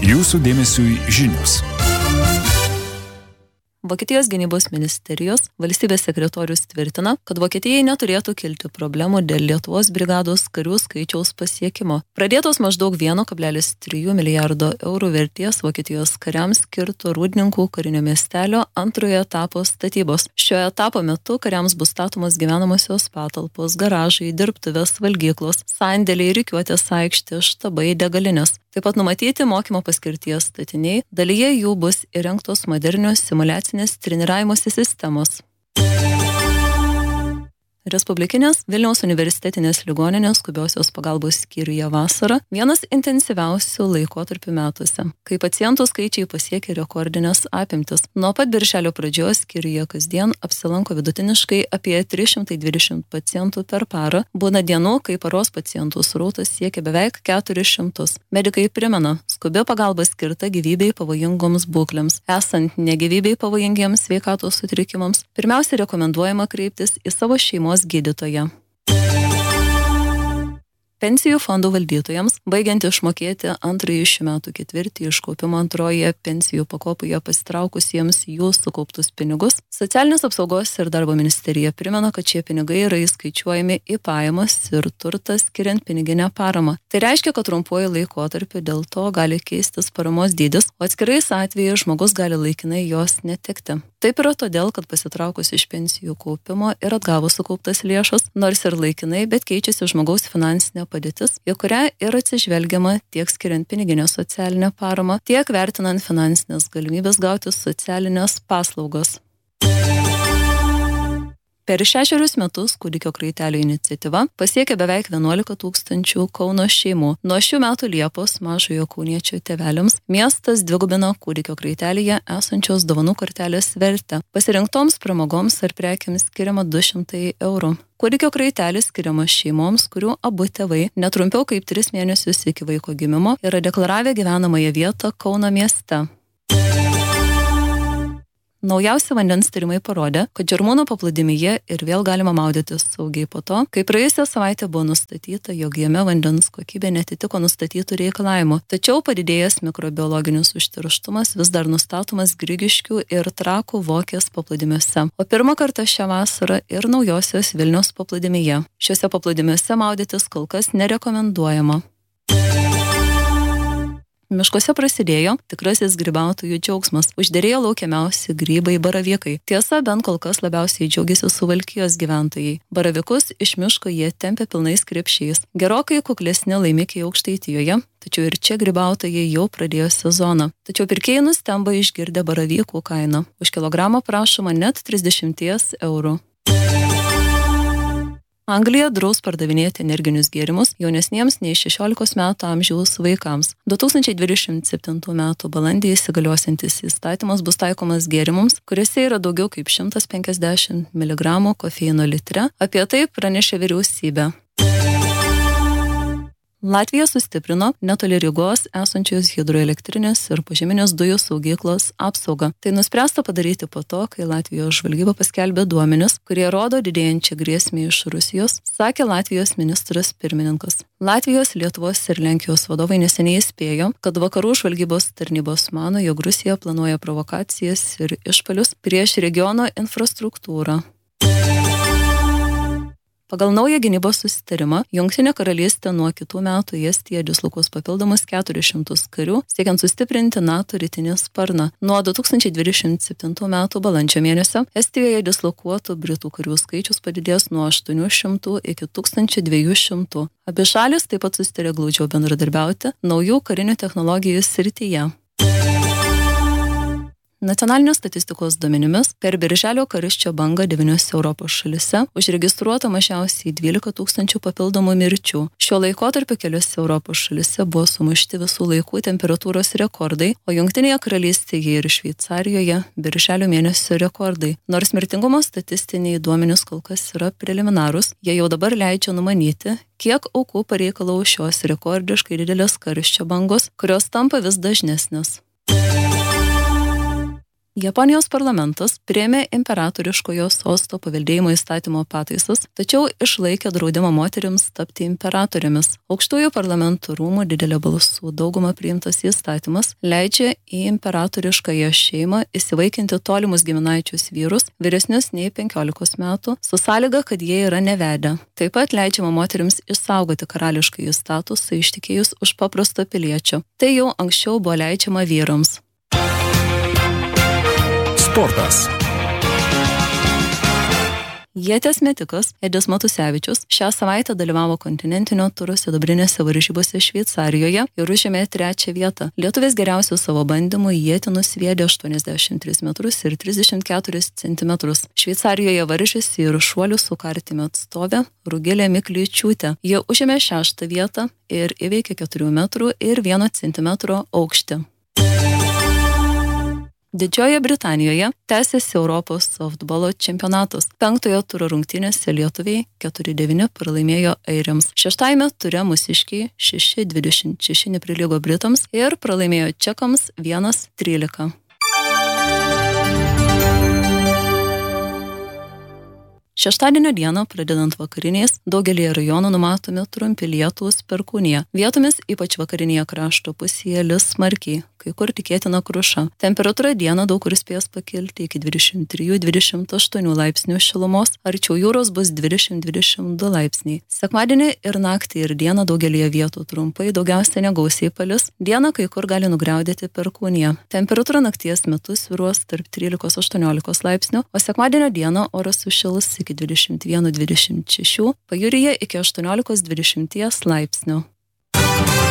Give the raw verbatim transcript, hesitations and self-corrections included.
Jūsų dėmesiui žinios. Vokietijos gynybos ministerijos valstybės sekretorius tvirtina, kad Vokietijai neturėtų kilti problemų dėl Lietuvos brigados karių skaičiaus pasiekimo. Pradėtos maždaug vieno kablelis trijų milijardo eurų vertės Vokietijos kariams skirto Rūdninkų karinio miestelio antrojo etapo statybos. Šio etapo metu kariams bus statomos gyvenamosios patalpos, garažai, dirbtuvės, valgyklos, sandėliai, rikiuotės aikštės, štabai, degalinės. Taip pat numatyti mokymo paskirties statiniai, dalyje jų bus įrengtos modernios simuliacinės treniravimosi sistemos. Respublikinės Vilniaus universitetinės ligoninės skubiosios pagalbos skyriuje vasarą vienas intensyviausių laikotarpių metuose, kai pacientų skaičiai pasiekė rekordinės apimtis. Nuo pat birželio pradžios skyriuje kasdien apsilanko vidutiniškai apie trys šimtai dvidešimt pacientų per parą. Būna dienų, kai paros pacientų srautas siekia beveik keturis šimtus. Medikai primena, skubi pagalba skirta gyvybei pavojingoms būklėms. Esant negyvybei pavojingiems sveikatos sutrikimams, pirmiausia rekomenduojama kreiptis į savo šeimos gydytoją. Pensijų fondų valdytojams, baigiant išmokėti antrąjį šių metų ketvirtį iš kaupimo antroje pensijų pakopoje pasitraukusiems jų sukauptus pinigus, Socialinės apsaugos ir darbo ministerija primena, kad šie pinigai yra įskaičiuojami į pajamas ir turtą skiriant piniginę paramą. Tai reiškia, kad trumpuoju laikotarpiu dėl to gali keistis paramos dydis, o atskirais atvejais žmogus gali laikinai jos netekti. Taip yra todėl, kad pasitraukus iš pensijų kaupimo ir atgavus sukauptas lėšas, nors ir laikinai, bet keičiasi žmogaus finansinė padėtis, į kurią yra atsižvelgiama tiek skiriant piniginę socialinę paramą, tiek vertinant finansinės galimybės gauti socialinės paslaugos. Per šešerius metus kūdikio kraitelio iniciatyva pasiekė beveik vienuolika tūkstančių Kauno šeimų. Nuo šių metų Liepos mažojo kauniečio tėveliams miestas dvigubino kūdikio kraitelėje esančios dovanų kortelės vertę. Pasirinktoms pramogoms ar prekiams skiriama du šimtai eurų. Kūdikio kraitelis skiriamas šeimoms, kurių abu tėvai netrumpiau kaip tris mėnesius iki vaiko gimimo yra deklaravę gyvenamąją vietą Kauno mieste. Naujausi vandens tyrimai parodė, kad Žirmūnų paplūdimyje ir vėl galima maudytis saugiai po to, kai praėjusią savaitę buvo nustatyta, jog jame vandens kokybė netitiko nustatytų reikalavimų. Tačiau padidėjęs mikrobiologinis užterštumas vis dar nustatomas Grigiškių ir Trakų Vokės paplūdimiuose. O pirmą kartą šią vasarą ir Naujosios Vilniaus paplūdimyje. Šiuose paplūdimiuose maudytis kol kas nerekomenduojama. Miškuose prasidėjo tikrasis grybautojų džiaugsmas. Užderėjo laukiamiausi grybai baravykai. Tiesa, bent kol kas labiausiai džiaugiasi Suvalkijos gyventojai. Baravykus iš miško jie tempia pilnais krepšiais. Gerokai kuklesni laimikiai Aukštaitijoje, tačiau ir čia grybautojai jau pradėjo sezoną. Tačiau pirkėjai nustemba išgirdę baravykų kainą. Už kilogramą prašoma net trisdešimt eurų. Anglija draus pardavinėti energinius gėrimus jaunesniems nei šešiolikos metų amžiaus vaikams. du tūkstančiai dvidešimt septintų metų balandį įsigaliosiantis įstatymas bus taikomas gėrimams, kuriuose yra daugiau kaip šimtas penkiasdešimt miligramų kofeino litre. Apie tai pranešė vyriausybė. Latvija sustiprino netoli Rygos esančios hidroelektrinės ir požeminės dujų saugyklos apsaugą. Tai nuspręsta padaryti po to, kai Latvijos žvalgyba paskelbė duomenis, kurie rodo didėjančią grėsmę iš Rusijos, sakė Latvijos ministras pirmininkas. Latvijos, Lietuvos ir Lenkijos vadovai neseniai įspėjo, kad vakarų žvalgybos tarnybos mano, jog Rusija planuoja provokacijas ir išpuolius prieš regiono infrastruktūrą. Pagal naują gynybos susitarimą, Jungtinė karalystė nuo kitų metų į Estiją dislokuos papildomus keturis šimtus karių, siekiant sustiprinti NATO rytinį sparną. Nuo du tūkstančiai dvidešimt septintų metų balandžio mėnesio Estijoje dislokuotų britų karių skaičius padidės nuo aštuonių šimtų iki tūkstančio dviejų šimtų. Abi šalis taip pat susitarė glaudžiau bendradarbiauti naujų karinių technologijų srityje. Nacionalinės statistikos duomenimis per birželio karščio bangą devyniose Europos šalise užregistruota mažiausiai dvylika tūkstančių papildomų mirčių. Šiuo laikotarpiu keliose Europos šalise buvo sumušti visų laikų temperatūros rekordai, o Jungtinėje karalystėje ir Šveicarijoje birželio mėnesio rekordai. Nors mirtingumo statistiniai duomenys kol kas yra preliminarūs, jie jau dabar leidžia numanyti, kiek aukų pareikalaus šios rekordiškai didelės karščio bangos, kurios tampa vis dažnesnės. Japonijos parlamentas priėmė imperatoriškojo sosto paveldėjimo įstatymo pataisas, tačiau išlaikė draudimą moterims tapti imperatorėmis. Aukštųjų parlamentų rūmų didelė balsų dauguma priimtas įstatymas leidžia į imperatoriškąją šeimą įsivaikinti tolimus giminaičius vyrus, vyresnius nei penkiolikos metų, su sąlyga, kad jie yra nevedę. Taip pat leidžiama moterims išsaugoti karališkąjį statusą ištekėjus už paprasto piliečio. Tai jau anksčiau buvo leidžiama vyrams. Sportas. Ieties metikas Edis Matusevičius šią savaitę dalyvavo kontinentinio turo sidabrinėse varžybose Šveicarijoje ir užėmė trečią vietą. Lietuvis geriausių savo bandymų ietį nusviedė aštuoniasdešimt tris metrus ir trisdešimt keturis centimetrus. Šveicarijoje varžėsi ir šuolių su kartimi atstovė Rugilė Miklyčiūtė. Jie užėmė šeštą vietą ir įveikė keturių metrų ir vieno centimetro aukštį. Didžiojoje Britanijoje tęsiasi Europos softbolo čempionatas. Penktojo turo rungtynėse lietuviai keturi devyni pralaimėjo airiams. Šeštajame ture mūsiškiai šeši dvidešimt šeši neprilygo britams ir pralaimėjo čekams vienas trylika. Šeštadienio dieną, pradedant vakariniais, daugelį rajonų numatomi trumpi lietūs perkūnija. Vietomis, ypač vakarinėje krašto pusėje, lis smarkiai, kai kur tikėtina kruša. Temperatūra dieną daug kur spės pakilti iki dvidešimt trijų dvidešimt aštuonių laipsnių šilumos, arčiau jūros bus dvidešimt dvidešimt du laipsniai. Sekmadienį ir naktį ir dieną daugelį vietų trumpai, daugiausia negausiai palis. Dieną kai kur gali nugriaudėti perkūnija. Temperatūra nakties metu svyruos tarp trylikos aštuoniolikos laipsnių, o sekmadienio dieną oras sušils iki dvidešimt vieno dvidešimt šešių, pajūryje iki aštuoniolikos dvidešimt laipsnių.